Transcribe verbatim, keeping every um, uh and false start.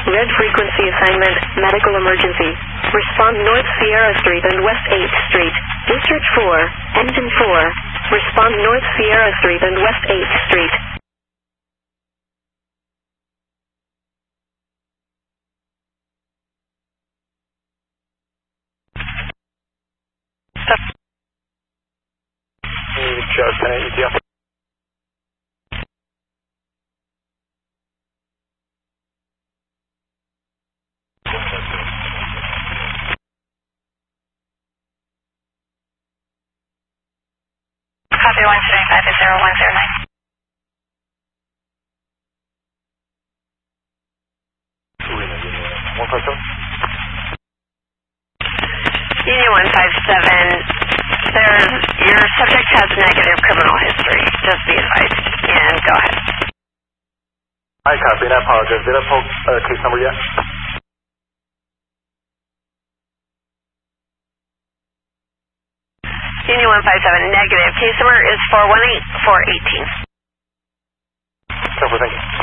Red frequency assignment, medical emergency. Respond North Sierra Street and West eighth Street. District four, Engine four. Respond North Sierra Street and West eighth Street. Just an E T F. Copy one seven five zero one zero nine. one five seven. Union one five seven, there's, your subject has negative criminal history, just be advised, and go ahead. I copy, and I apologize. Did I post uh, case number yet? Union one five seven, negative. Case number is four one eight four one eight. Cover, thank you.